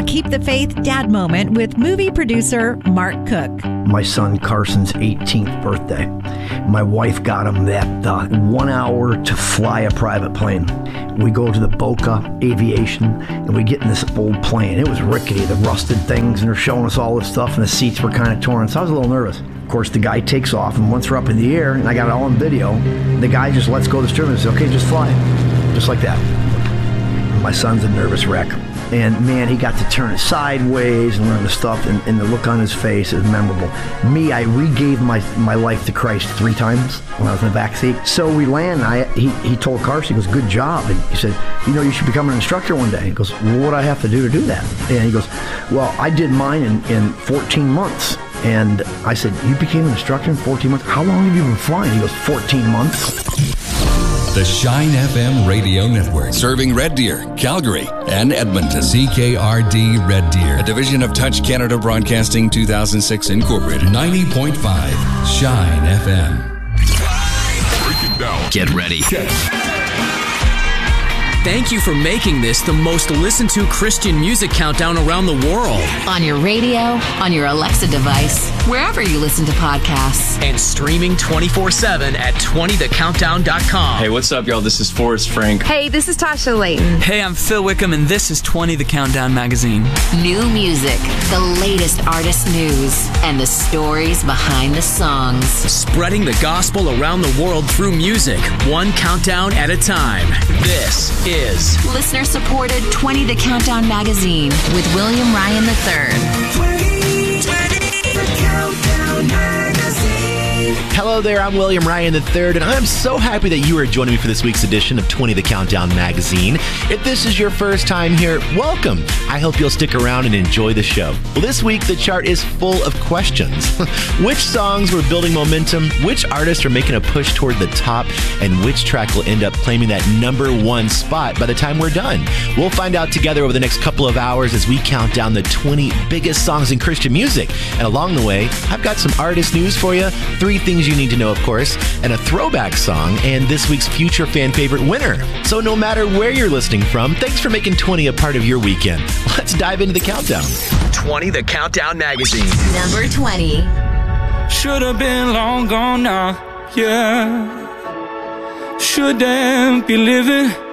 a Keep the Faith dad moment with movie producer Mark Cook. My son Carson's 18th birthday. My wife got him that 1 hour to fly a private plane. We go to the Boca Aviation and we get in this old plane. It was rickety, the rusted things, and they're showing us all this stuff, and the seats were kind of torn, so I was a little nervous. Of course, the guy takes off, and once we're up in the air, and I got it all on video, the guy just lets go of the steering and says, okay, just fly. Just like that. My son's a nervous wreck. And man, he got to turn it sideways and learn the stuff, and the look on his face is memorable. Me, I regave my life to Christ 3 times when I was in the back seat. So we land, he told Carson, he goes, good job. And he said, you know, you should become an instructor one day. He goes, well, what do I have to do that? And he goes, well, I did mine in 14 months. And I said, you became an instructor in 14 months? How long have you been flying? He goes, 14 months. The Shine FM Radio Network, serving Red Deer, Calgary, and Edmonton. CKRD Red Deer, a division of Touch Canada Broadcasting 2006 Incorporated. 90.5 Shine FM. Break it down. Get ready. Thank you for making this the most listened to Christian music countdown around the world. On your radio, on your Alexa device, wherever you listen to podcasts. And streaming 24/7 at 20thecountdown.com. Hey, what's up, y'all? This is Forrest Frank. Hey, this is Tasha Layton. Hey, I'm Phil Wickham, and this is 20 The Countdown Magazine. New music, the latest artist news, and the stories behind the songs. Spreading the gospel around the world through music, one countdown at a time. This is listener-supported 20 The Countdown Magazine with William Ryan III. 20 The Countdown Magazine. Hello there, I'm William Ryan III, and I'm so happy that you are joining me for this week's edition of 20 The Countdown Magazine. If this is your first time here, welcome. I hope you'll stick around and enjoy the show. Well, this week, the chart is full of questions. Which songs were building momentum? Which artists are making a push toward the top? And which track will end up claiming that #1 spot by the time we're done? We'll find out together over the next couple of hours as we count down the 20 biggest songs in Christian music. And along the way, I've got some artist news for you, 3 things you need to know, of course, and a throwback song, and this week's future fan favorite winner. So no matter where you're listening from, thanks for making 20 a part of your weekend. Let's dive into the countdown. 20 The Countdown Magazine. Number 20. Should have been long gone now, yeah. Shouldn't be living